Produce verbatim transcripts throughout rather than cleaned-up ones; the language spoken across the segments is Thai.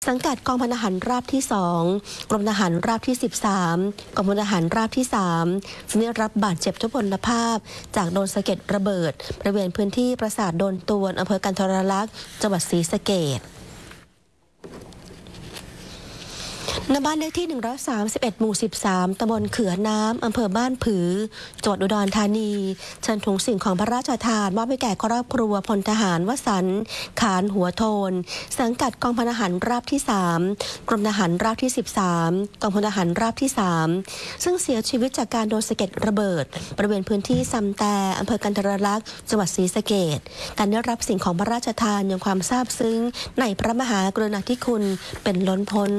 สังกัดกองพลทหารราบที่สองกรมทหารราบที่สิบสามกองพลทหารราบที่สามซึ่งได้รับบาดเจ็บทุพพลภาพจากโดนสะเก็ดระเบิดบริเวณพื้นที่ปราสาทโดนตวนอำเภอกันทรลักษณ์จังหวัดศรีสะเกษณบ้านเลขที่หนึ่งร้อยสามสิบเอ็ดหมู่สิบสามตำบลเขือน้ำอำเภอบ้านผือจังหวัดอุดรธานีเชิญถุงสิ่งของพระราชทานมอบให้แก่ครอบครัวพลทหารวสันต์ขานหัวโทนสังกัดกองพลทหารราบที่สามกรมทหารราบที่สิบสามกองพลทหารราบที่สามซึ่งเสียชีวิตจากการโดนสะเก็ดระเบิดบริเวณพื้นที่ซำแต่อำเภอกันทรลักษณ์จังหวัดศรีสะเกษการได้รับสิ่งของพระราชทานยังความซาบซึ้งในพระมหากรุณาธิคุณเป็นล้นพ้น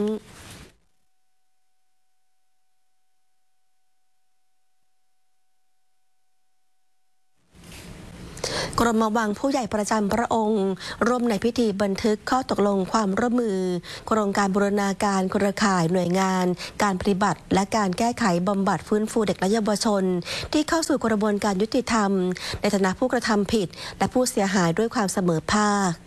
กรมวังผู้ใหญ่ประจำพระองค์ร่วมในพิธีบันทึกข้อตกลงความร่วมมือโครงการบูรณาการเครือข่ายหน่วยงานการปฏิบัติและการแก้ไขบำบัดฟื้นฟูเด็กและเยาวชนที่เข้าสู่กระบวนการยุติธรรมในฐานะผู้กระทำผิดและผู้เสียหายด้วยความเสมอภาค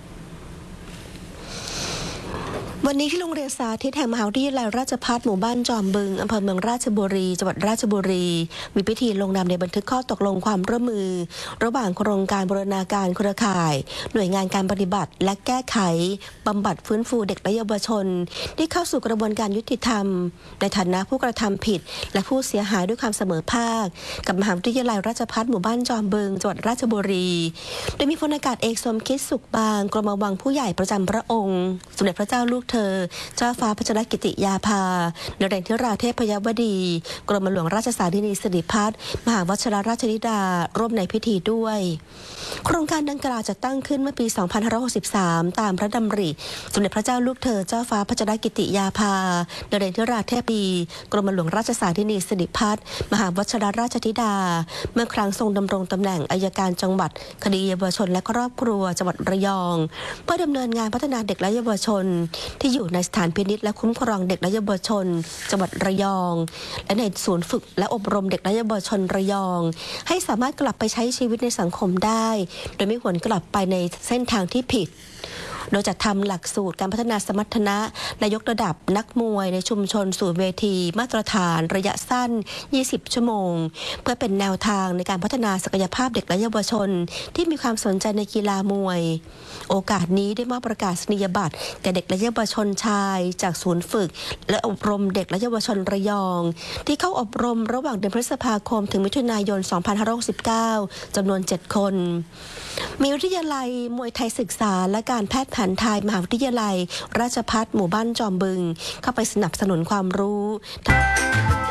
วันนี้ที่โรงเรียนสาธิตแห่งมหาวิทยาลัยราชภัฏหมู่บ้านจอมบึงอำเภอเมืองราชบุรีจังหวัดราชบุรีมีพิธีลงนามในบันทึกข้อตกลงความร่วมมือระหว่างโครงการบูรณาการเครือข่ายหน่วยงานการปฏิบัติและแก้ไขบำบัดฟื้นฟูเด็กและเยาวชนที่เข้าสู่กระบวนการยุติธรรมในฐานะผู้กระทำผิดและผู้เสียหายด้วยความเสมอภาคกับมหาวิทยาลัยราชภัฏหมู่บ้านจอมบึงจังหวัดราชบุรีโดยมีพลอากาศเอกสมคิดสุขบางกรมวังผู้ใหญ่ประจำพระองค์สมเด็จพระเจ้าลูกเธอเจ้าฟ้าพัชรกิติยาภานเรนทิราเทพยวดีกรมหลวงราชสารินีสิริพัฒน์มหาวชิรราชธิดาร่วมในพิธีด้วยโครงการดังกล่าวจัดตั้งขึ้นเมื่อปี สองพันห้าร้อยหกสิบสาม ตามพระดำริสมเด็จพระเจ้าลูกเธอเจ้าฟ้าพัชรกิติยาภานเรนทิราเทพดีกรมหลวงราชสารินีสิริพัฒน์มหาวชิรราชธิดาเมื่อครั้งทรงดำรงตำแหน่งอัยการจังหวัดคดีเยาวชนและครอบครัวจังหวัดระยองเพื่อดำเนินงานพัฒนาเด็กและเยาวชนที่อยู่ในสถานพินิจและคุ้มครองเด็กและเยาวชนจังหวัดระยองและในศูนย์ฝึกและอบรมเด็กและเยาวชนระยองให้สามารถกลับไปใช้ชีวิตในสังคมได้โดยไม่หวนกลับไปในเส้นทางที่ผิดโดยจัดทำหลักสูตรการพัฒนาสมรรถนะและยกระดับนักมวยในชุมชนสู่เวทีมาตรฐานระยะสั้นยี่สิบชั่วโมงเพื่อเป็นแนวทางในการพัฒนาศักยภาพเด็กและเยาวชนที่มีความสนใจในกีฬามวยโอกาสนี้ได้มอบประกาศนียบัตรแก่เด็กและเยาวชนชายจากศูนย์ฝึกและอบรมเด็กและเยาวชนระยองที่เข้าอบรมระหว่างเดือนพฤษภาคมถึงมิถุนายน สองพันห้าร้อยหกสิบเก้า จำนวนเจ็ดคนมีวิทยาลัยมวยไทยศึกษาและการแพทย์แผนไทยมหาวิทยาลัยราชภัฏหมู่บ้านจอมบึงเข้าไปสนับสนุนความรู้